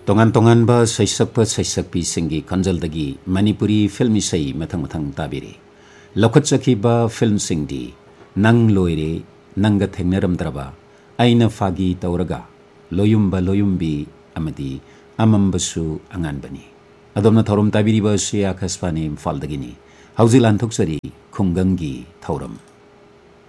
तोंगान तोंगानबा सैसक्पा सैसक्पीसिंगी खंजलदगी Manipuri film इसई मथंग मथंग ताबिरी लौखटचखिबा फिल्मसिंगदी नंग लोइरे नंग थेंगनरमद्रबा आइना फागी तौरगा लोयुम्बा लोयुम्बी अमदी अमम्बसु अंगानबनी अदोमना थौरम ताबिरीबा से आकाशवाणी इम्फालदगिनी हौजिल लान्थोकसरी खुंगंगी थौरम